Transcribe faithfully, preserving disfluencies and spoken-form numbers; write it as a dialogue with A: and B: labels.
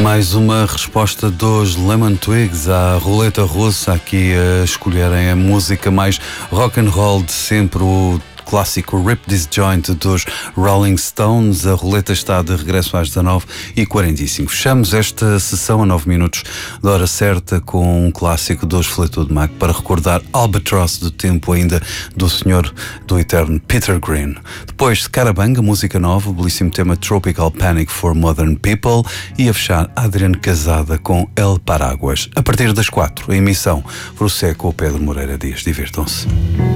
A: Mais uma resposta dos Lemon Twigs à roleta russa, aqui a escolherem a música mais rock and roll de sempre, o clássico Rip This Joint dos Rolling Stones. A roleta está de regresso às dezanove e quarenta e cinco. Fechamos esta sessão a nove minutos da hora certa com um clássico dos Fleetwood Mac para recordar Albatross, do tempo ainda do senhor do eterno Peter Green. Depois de Carabanga, música nova, o belíssimo tema Tropical Panic for Modern People, e a fechar Adriano Casada com El Paraguas. A partir das quatro, a emissão prossegue com o Pedro Moreira Dias. Divirtam-se.